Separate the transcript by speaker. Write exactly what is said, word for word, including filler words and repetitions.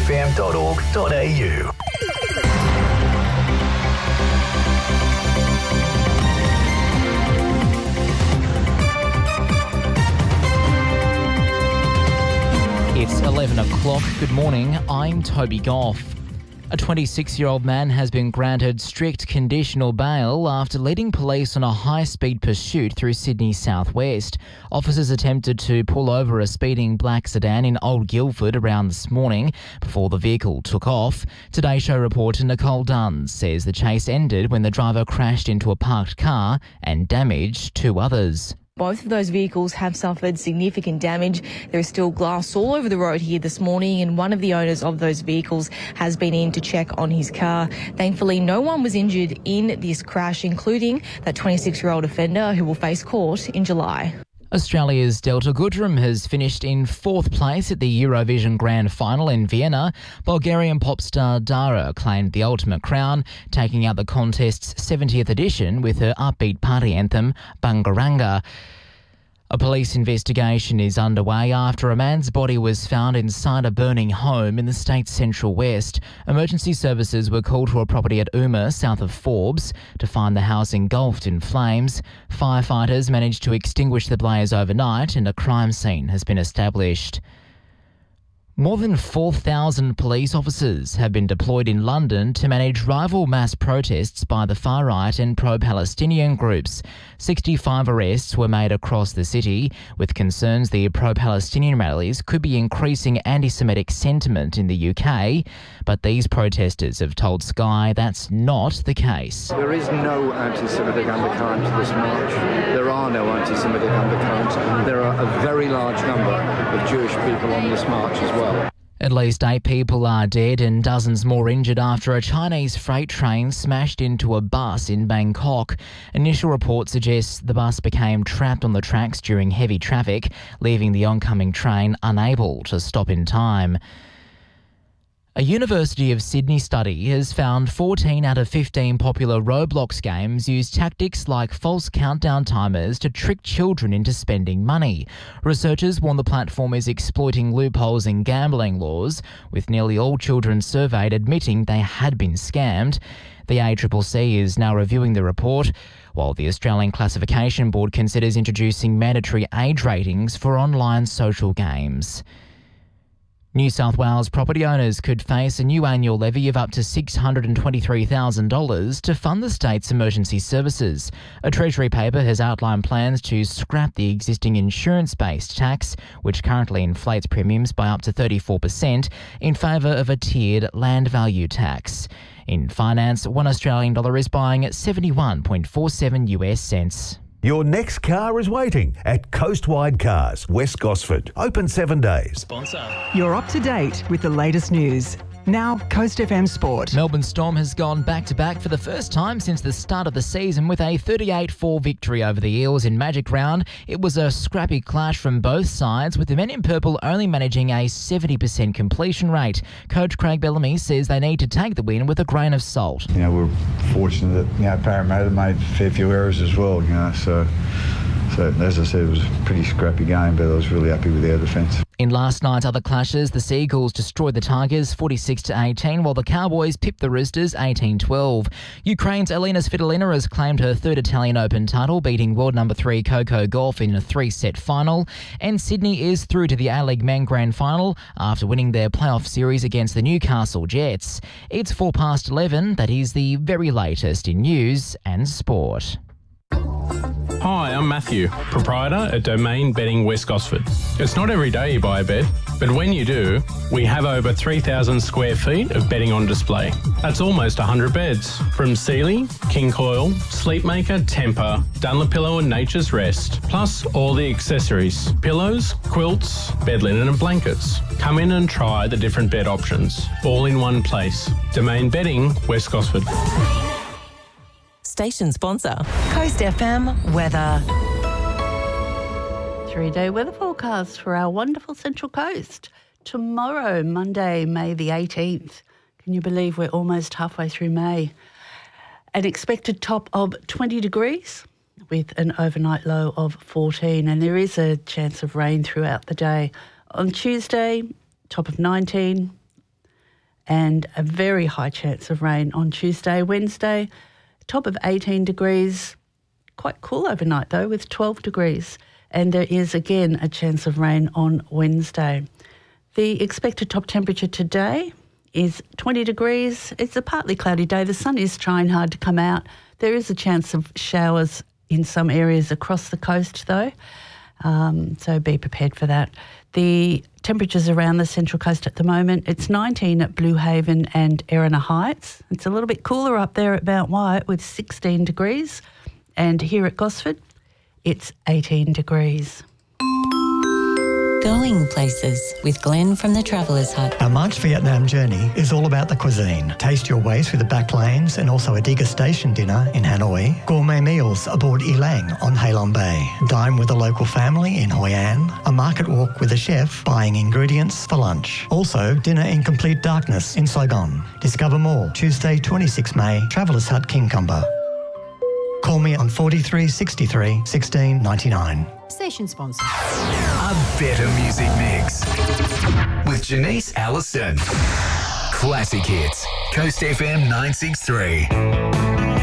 Speaker 1: f m dot org dot a u.
Speaker 2: It's eleven o'clock. Good morning. I'm Toby Goff. A twenty-six-year-old man has been granted strict conditional bail after leading police on a high-speed pursuit through Sydney's southwest. Officers attempted to pull over a speeding black sedan in Old Guildford around this morning before the vehicle took off. Today Show reporter Nicole Dunn says the chase ended when the driver crashed into a parked car and damaged two others.
Speaker 3: Both of those vehicles have suffered significant damage. There is still glass all over the road here this morning, and one of the owners of those vehicles has been in to check on his car. Thankfully, no one was injured in this crash, including that twenty-six-year-old offender who will face court in July.
Speaker 2: Australia's Delta Goodrem has finished in fourth place at the Eurovision Grand Final in Vienna. Bulgarian pop star Dara claimed the ultimate crown, taking out the contest's seventieth edition with her upbeat party anthem, Bangaranga. A police investigation is underway after a man's body was found inside a burning home in the state's central west. Emergency services were called to a property at Uma, south of Forbes, to find the house engulfed in flames. Firefighters managed to extinguish the blaze overnight and a crime scene has been established. More than four thousand police officers have been deployed in London to manage rival mass protests by the far-right and pro-Palestinian groups. sixty-five arrests were made across the city, with concerns the pro-Palestinian rallies could be increasing anti-Semitic sentiment in the U K. But these protesters have told Sky that's not the case.
Speaker 4: There is no anti-Semitic undercurrent to this march. There are no anti-Semitic undercurrents. There are a very large number of Jewish people on this march as well.
Speaker 2: At least eight people are dead and dozens more injured after a Chinese freight train smashed into a bus in Bangkok. Initial reports suggest the bus became trapped on the tracks during heavy traffic, leaving the oncoming train unable to stop in time. A University of Sydney study has found fourteen out of fifteen popular Roblox games use tactics like false countdown timers to trick children into spending money. Researchers warn the platform is exploiting loopholes in gambling laws, with nearly all children surveyed admitting they had been scammed. The A C C C is now reviewing the report, while the Australian Classification Board considers introducing mandatory age ratings for online social games. New South Wales property owners could face a new annual levy of up to six hundred twenty-three thousand dollars to fund the state's emergency services. A Treasury paper has outlined plans to scrap the existing insurance-based tax, which currently inflates premiums by up to thirty-four percent, in favour of a tiered land value tax. In finance, one Australian dollar is buying at seventy-one point four seven US cents.
Speaker 5: Your next car is waiting at Coastwide Cars, West Gosford. Open seven days.
Speaker 6: Sponsor.
Speaker 7: You're up to date with the latest news. Now, Coast F M Sport.
Speaker 2: Melbourne Storm has gone back-to-back for the first time since the start of the season with a thirty-eight four victory over the Eels in Magic Round. It was a scrappy clash from both sides, with the men in purple only managing a seventy percent completion rate. Coach Craig Bellamy says they need to take the win with a grain of salt.
Speaker 8: You know, we're fortunate that, you know, Parramatta made a fair few errors as well, you know, so... So, as I said, it was a pretty scrappy game, but I was really happy with our defence.
Speaker 2: In last night's other clashes, the Seagulls destroyed the Tigers forty-six to eighteen, while the Cowboys pipped the Roosters eighteen twelve. Ukraine's Elina Svitolina has claimed her third Italian Open title, beating world number three Coco Gauff in a three-set final. And Sydney is through to the A-League Men Grand Final after winning their playoff series against the Newcastle Jets. It's four past eleven. That is the very latest in news and sport.
Speaker 6: Hi, I'm Matthew, proprietor at Domain Bedding West Gosford. It's not every day you buy a bed, but when you do, we have over three thousand square feet of bedding on display. That's almost one hundred beds, from Sealy, King Coil, Sleepmaker, Temper, Dunlopillow and Nature's Rest, plus all the accessories, pillows, quilts, bed linen and blankets. Come in and try the different bed options, all in one place. Domain Bedding West Gosford.
Speaker 9: Station sponsor, Coast F M weather.
Speaker 10: Three-day weather forecast for our wonderful Central Coast. Tomorrow, Monday, May the eighteenth. Can you believe we're almost halfway through May? An expected top of twenty degrees with an overnight low of fourteen, and there is a chance of rain throughout the day. On Tuesday, top of nineteen, and a very high chance of rain on Tuesday. Wednesday, top of eighteen degrees, quite cool overnight though with twelve degrees, and there is again a chance of rain on Wednesday. The expected top temperature today is twenty degrees. It's a partly cloudy day. The sun is trying hard to come out. There is a chance of showers in some areas across the coast though, um, so be prepared for that. The temperatures around the Central Coast at the moment, it's nineteen at Blue Haven and Erina Heights. It's a little bit cooler up there at Mount Wyatt with sixteen degrees, and here at Gosford, it's eighteen degrees.
Speaker 11: Going places with Glenn from the Travellers Hut.
Speaker 12: Our March Vietnam journey is all about the cuisine. Taste your way through the back lanes and also a degustation dinner in Hanoi. Gourmet meals aboard Elang on Halong Bay. Dine with a local family in Hoi An. A market walk with a chef buying ingredients for lunch. Also, dinner in complete darkness in Saigon. Discover more Tuesday, twenty-sixth May, Travellers Hut, Kingcumber. Call me on forty-three sixty-three sixteen ninety-nine.
Speaker 13: Station sponsor.
Speaker 1: A better music mix with Janice Allison. Classic hits. Coast F M nine six three.